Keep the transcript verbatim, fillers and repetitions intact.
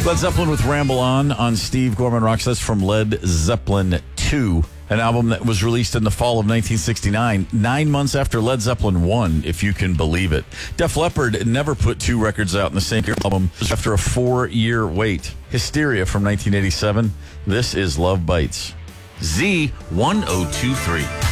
Led Zeppelin with Ramble On on Steve Gorman Rocks. That's from Led Zeppelin two, an album that was released in the fall of nineteen sixty-nine, nine months after Led Zeppelin one, if you can believe it. Def Leppard never put two records out in the same album after a four-year wait. Hysteria from nineteen eighty-seven. This is Love Bites. Z ten twenty-three.